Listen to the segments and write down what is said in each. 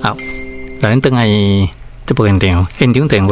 好，咱等下这部现场电话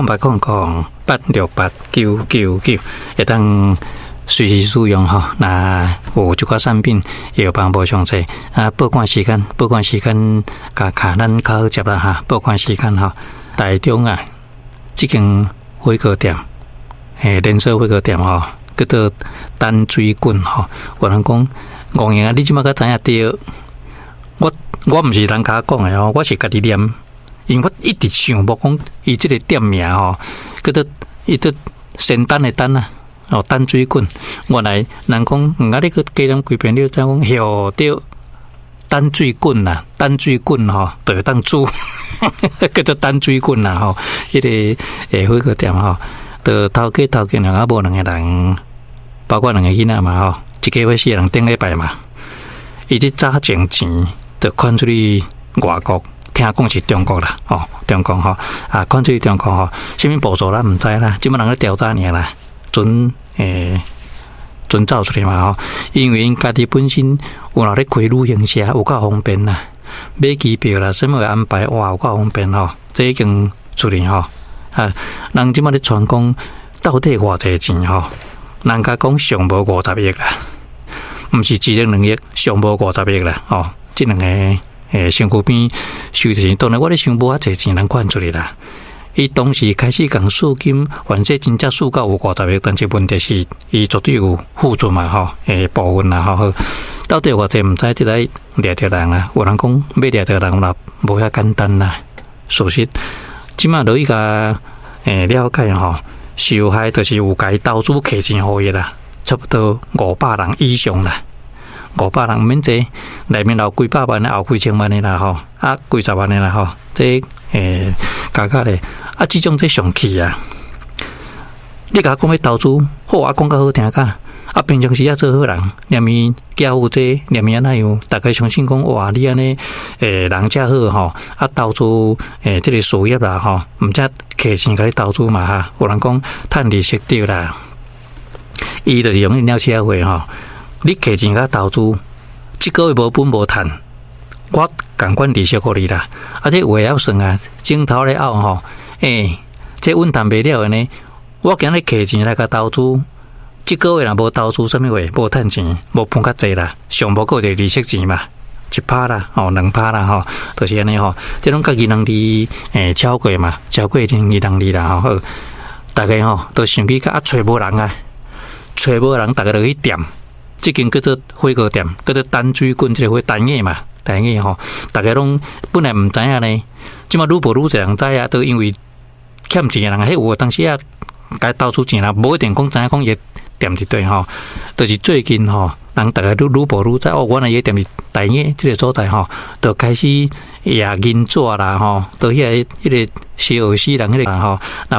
0800-868-999，会当随时使用吼。那有这款产品也有帮补详细报关时间甲卡咱较好接啦哈。报关时间吼，台中这间火锅店，连锁火锅店吼，叫做淡水滚吼。有人讲王爷你即马才知影对？我毋是人家讲的吼，我是家己念，因为我一直想无讲伊即个店名吼，叫做伊做仙丹的丹淡水滚。原来人讲你个加点几遍，你再讲晓着淡水滚啦，淡水滚吼，就当煮，叫做淡水滚啦吼。迄个火锅店吼，就头家两无两个人，包括两个囡仔嘛吼，一家伙4个人顶礼拜嘛，伊即早前钱。就款出去外国，听讲是中国啦，中国吼款出去中国吼，什么步骤咱毋知啦，即摆人咧调查尔啦，准走出去嘛吼，因为因家己本身有咧开旅行社，有够方便啦，买机票啦，什么安排哇，有够方便吼，这已经出去吼人即摆咧传讲到底偌济钱吼，人家讲上无50亿啦，毋是1亿2亿，上无50亿啦这两个身躯边收钱，当然我咧想无遐济钱能款出去啦。伊当时开始讲赎金，反正真正赎到有50亿，但是问题是伊绝对有付出嘛部分啦吼。到底偌济毋知，即来掠着人啦。有人讲要掠着人啦，无遐简单啦。事实即马落去甲了解吼，受害就是有家投资摕钱互伊啦，差不多500人以上啦。500人免济，内面有几百万的，有几千万的啦吼，几十万的啦吼，这加咧这种这上气啊！你甲我讲要投资，好讲较好听甲，平常时做好人，念伊教有这念伊安那样，大家相信讲哇，你安尼人遮好吼，投资这个事业啦吼，毋则摕钱甲你投资嘛哈，有人讲趁利息对啦，伊就是用饮料车会吼。你摕钱甲投资，一个月无本无趁，我共款利息互你啦。这话要算镜头咧后吼，这稳谈袂了的呢。我今日摕钱来甲投资，一个月若无投资，什么话无趁钱，无分较济啦，上无够就利息钱嘛，1%啦，2%啦吼，就是安尼吼。这种家己能力超过嘛，超过人力啦吼。大家都想去找无人找无人，大家就去店。这间叫做火锅店，叫做淡水滚，这个单页嘛，单页吼，大家拢本来毋知影呢，即马愈无愈侪人知啊，都因为欠钱的人，有当时该投资钱啦，无一定讲知影讲伊店伫对吼，就是最近人大家愈无愈知原来伊店伫单页这个所在就开始也银纸啦都迄个小死人迄个